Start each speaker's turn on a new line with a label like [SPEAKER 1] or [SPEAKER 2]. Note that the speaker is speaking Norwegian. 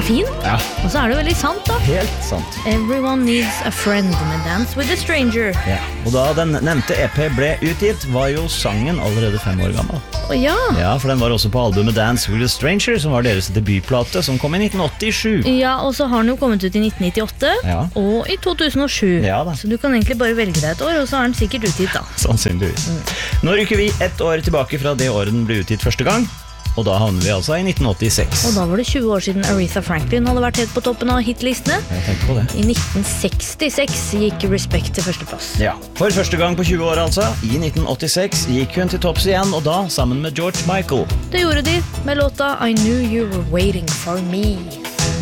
[SPEAKER 1] fin.
[SPEAKER 2] Ja.
[SPEAKER 1] Og så det jo veldig sant da.
[SPEAKER 2] Helt sant.
[SPEAKER 1] Everyone needs a friend med Dance with a Stranger.
[SPEAKER 2] Ja. Og da den nevnte EP ble utgitt, var jo sangen allerede 5 år gammel.
[SPEAKER 1] Å ja.
[SPEAKER 2] Ja, for den var også på albumet Dance with a Stranger, som var deres debutplate, som kom i 1987.
[SPEAKER 1] Ja, og så har den jo kommet ut i 1998
[SPEAKER 2] Ja.
[SPEAKER 1] og i 2007.
[SPEAKER 2] Ja da.
[SPEAKER 1] Så du kan egentlig bare velge deg et år, og så den sikkert utgitt da.
[SPEAKER 2] Sannsynligvis. Nå rykker vi 1 år tilbake fra det året den ble utgitt første gang, og da havner vi altså i 1986.
[SPEAKER 1] Og da var det 20 år siden Aretha Franklin hadde vært helt på toppen av hitlistene.
[SPEAKER 2] Jeg tenker på det.
[SPEAKER 1] I 1966 gikk Respect til førsteplass.
[SPEAKER 2] Ja, for første gang på 20 år altså. I 1986 gikk hun til topps igjen, og da sammen med George Michael.
[SPEAKER 1] Det gjorde de med låta I Knew You Were Waiting For Me.